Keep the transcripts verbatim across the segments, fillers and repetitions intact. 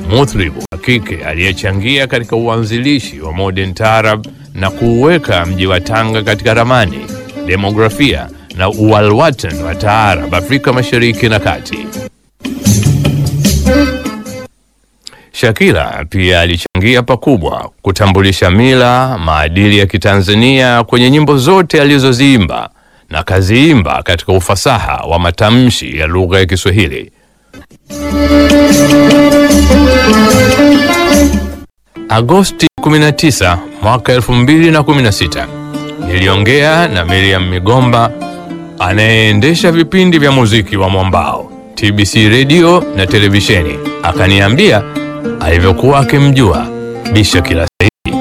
muthribu wa kike aliyechangia katika uanzilishi wa modern taarab na kuweka mji wa Tanga katika ramani, demografia na uwalwatan wa taarab Afrika Mashariki na Kati. Shakila pia alichangia pakubwa kutambulisha mila, maadili ya Kitanzania kwenye nyimbo zote alizoziimba na kaziimba katika ufasaha wa matamshi ya lugha ya Kiswahili. Agosti kumi na tisa mwaka elfu mbili na kumi na sita niliongea na Miriam Migomba, anayeendesha vipindi vya muziki wa Mwambao, T B C radio na televisheni. Akaniambia alivyokuwa akimjua Bi Shakila Saidi.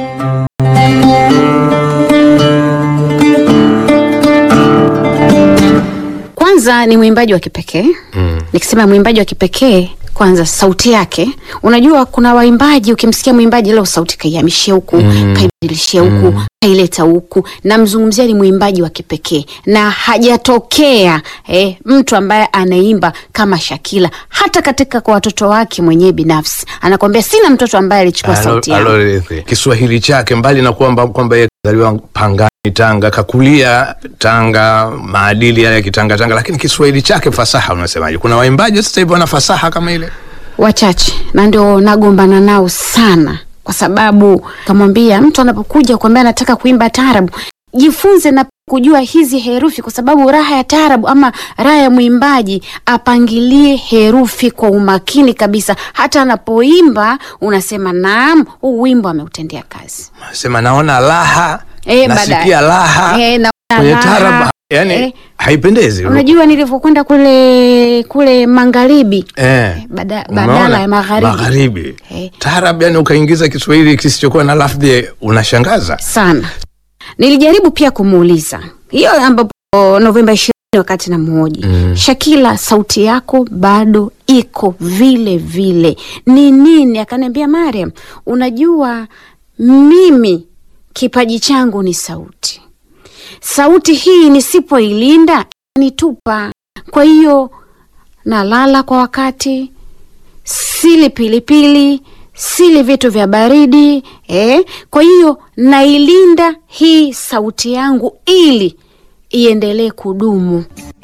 Kwanza ni mwimbaji wa kipekee. Mm. Nikisema mwimbaji wa kipekee, kwanza sauti yake. Unajua kuna waimbaji ukimsikia mwimbaji leo sauti kaihamishia huku, mm. kaibadilishia huku, mm. kaileta huku. Na mzungumzia ni mwimbaji wa kipekee na hajatokea eh, mtu ambaye anaimba kama Shakila. Hata katika kwa watoto wake mwenyewe binafsi anakuambia sina mtoto ambaye alichukua sauti yake. Kiswahili chake mbali na kwamba kwamba yeye kazaliwa Pangani Tanga, kakulia Tanga, maadili ya Kitanga Tanga, lakini Kiswahili chake fasaha unasemaje? Kuna waimbaji sasa hivi wana fasaha kama ile? Wachache, na ndio nagombana nao sana, kwa sababu kamwambia mtu anapokuja kuambia anataka kuimba taarabu, jifunze na kujua hizi herufi, kwa sababu raha ya taarabu ama raha ya mwimbaji apangilie herufi kwa umakini kabisa. Hata anapoimba unasema naam, huu wimbo ameutendea kazi. Nasema naona raha, e, nasikia raha e, na kwenye taarabu, yani e, haipendezi. Unajua nilivyokwenda kule kule magharibi, eh, bada, badala ya magharibi magharibi e, taarabu yani ukaingiza Kiswahili kisichokuwa na lafdhi, unashangaza sana. Nilijaribu pia kumuuliza hiyo ambapo Novemba ishirini wakati na mhoji, mm. Shakila, sauti yako bado iko vile vile, ni nini? Akaniambia, Mariam, unajua mimi kipaji changu ni sauti. Sauti hii nisipoilinda nitupa. Kwa hiyo nalala kwa wakati, sili pilipili, sili vitu vya baridi, eh? Kwa hiyo nailinda hii sauti yangu ili iendelee kudumu.